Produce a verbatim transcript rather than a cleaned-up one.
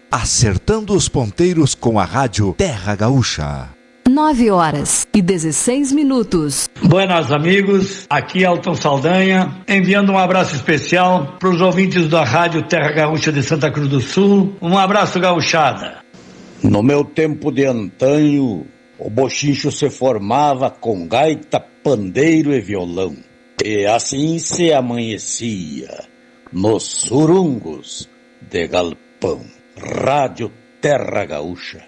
acertando os ponteiros com a rádio Terra Gaúcha. Nove horas e dezesseis minutos. Buenas amigos, aqui é Elton Saldanha, enviando um abraço especial para os ouvintes da rádio Terra Gaúcha de Santa Cruz do Sul. Um abraço, gauchada. No meu tempo de antanho, o bochincho se formava com gaita, pandeiro e violão. E assim se amanhecia nos surungos de galpão. Rádio Terra Gaúcha,